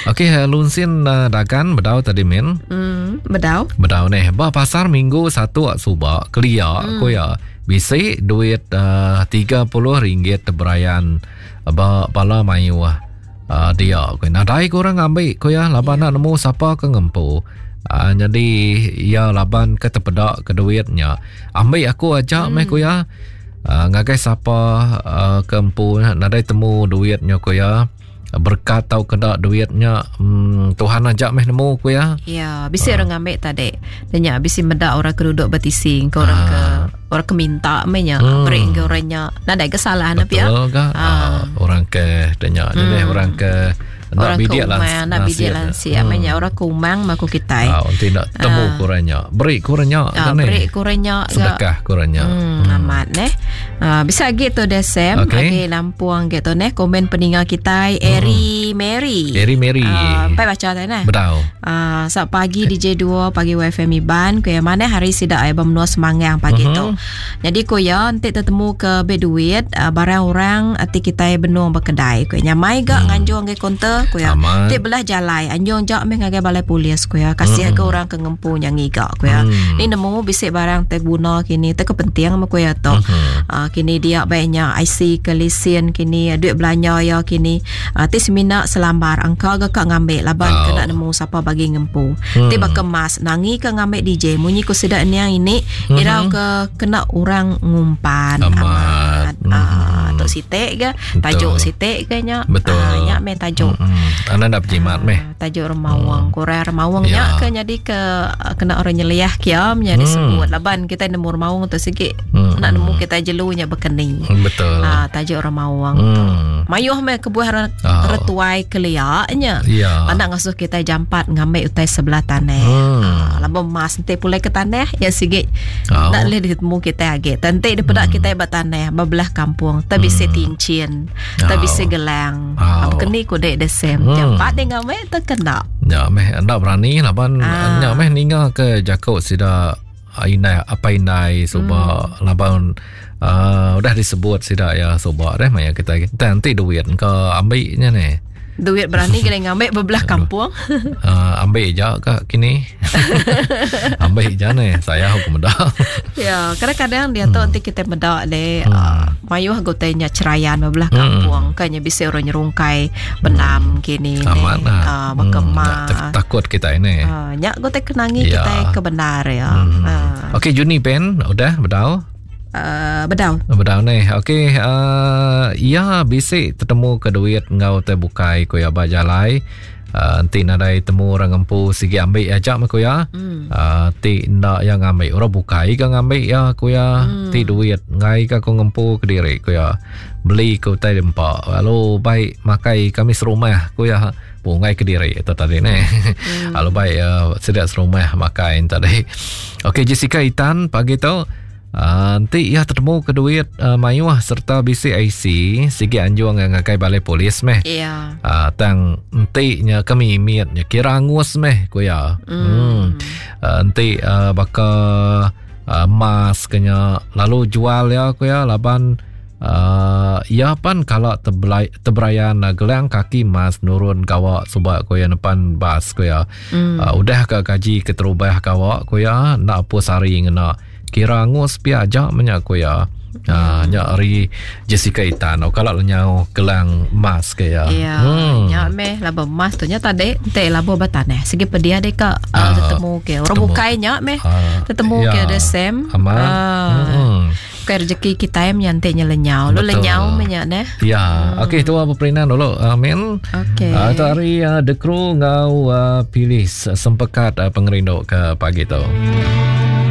Okey, lunsin dagan bedau tadi min. Bedau. Bedau nih, bah pasar minggu 1 suba kelia ko ya. Bisi duit RM30 berayan ba pala mayu dia ko. Nadai korang ambil ko ya, laban nak nemu siapa ke ngempu. Jadi ya laban ke tepedak ke duitnya. Ambil aku ajak meh ko ya. Ngagai siapa kempu nadai temu duitnya ko ya. Berkat tau kena duitnya Tuhan ajak meh nemu ku ya. Ya, bisa orang ambil tadi. Dan bisa medak orang keduduk batising ke orang ke orang keminta menya beri ke orangnya. Nadai kesalahan apa ya? Betul ke? Orang ke danya jadi orang ke nak bidik lansia menya orang kumang maku kita. Tidak temu kurangnya. Beri kurangnya kan ni. Beri kurangnya. Sedekah kurangnya. Amat neh. Bisa gitu desem. Okey, lampuang gitu neh komen peninggal kita Eri Mary. Pai baca tadi neh. Betul. Saat pagi DJ2 pagi WFM Iban ku yang mana hari sidak ai bamnua semangang pagi tu. Jadi ku ya nanti ketemu ke beduit barang orang ati kita benung berkedai ku nyamai gak nganjung ke konter ku ya. Ti belah jalai anjung jak meh ngagai balai polis ku ya. Kasih ke orang ke ngempu yang igak ku ya. Ni nemu bisik barang te guna kini te kepenting ku ya tu. Kini dia banyak IC ke lesen kini duit belanja ya kini. Ti semina selambar angka gak ngambil laban kena nemu siapa bagi ngempu. Tiba kemas nangi ke ngambil DJ munyi ku sedak ni yang ini irau ke kena orang ngumpan amat. Tok sitek ke tajuk sitek ke nya. Betul. Nya me tajuk. Anda dak jimat meh. Tajuk remawang kurang remawang nya ke jadi ke kena orang nyeliah kiam nya disebut laban kita nemu remawang tu sikit nak nemu kita jelunya berkening. Betul. Tajuk remawang tu. Mayuh me kebuah retuai keliaknya. Pandang ngasuh kita jampat ngambil utai sebelah tanah. Lama mas nanti pulai ke tanah ya sikit. Nak boleh ditemu kita lagi. Nanti daripada kita buat tanah bebelah kampung. Tapi setincin. Tapi segelang. Keni ku dek desem. Jampat dia ngambil terkena. Ya meh anda berani laban nya meh ninga ke jakut sida inai suba laban udah disebut sida ya suba deh maya kita nanti duit ke ambilnya nih. Duit berani kita ngambil bebelah kampung. Ambil je ke kini. Ambil je nih saya hukum dah. Ya, kadang-kadang dia tu nanti kita medak le mayuh gotenya cerayan bebelah kampung kanya bisa orang nyerungkai benam kini bakemah. Takut kita ini. Nyak gote kenangi kita kebenar ya. Okey Juni pen udah bedau. Bedau nih. Okey, ya bisik ketemu ke duit ngau terbukai ko ya bajalai. Nanti nadai temu orang ngempu sigi ambil ajak me ko ya. Ti ndak yang ambil orang bukai ka ngambil ya ko ya. Ti duit ngai ka ko ngempu ke diri ko ya. Beli ko tai dempak. Lalu baik makai kami serumah ko ya. Bungai ke diri itu tadi nih. Lalu baik sedia serumah makai tadi. Okey Jessica Itan pagi tu nanti ya ketemu ke duit mayuah serta bisi IC sigi anjuang yang ngakai balai polis meh. Iya. Tang nanti nya kami miat nya kira angus meh ko ya. Nanti baka emas kenya lalu jual ya ko ya laban ya pan kalau teberayan gelang kaki mas nurun kawak subak ko ya depan bas ko ya. Udah ke gaji keterubah kawak ko ya nak apa sari ngena kira ngus piaja menyaku ya. Nyari Jessica Itan kalau nyau gelang emas ke ya. Nya meh laba emas tu nya tadi te laba bataneh segi pedia dek ka ketemu ke orang bukai nya meh ketemu ke desem ke rezeki kita yang nyantiknya lenyau lo lenyau menyak neh. Ya okey tu apa perinan dulu amin. Okey tu hari The Crew ngau pilih sempekat pengerindu ke pagi tu.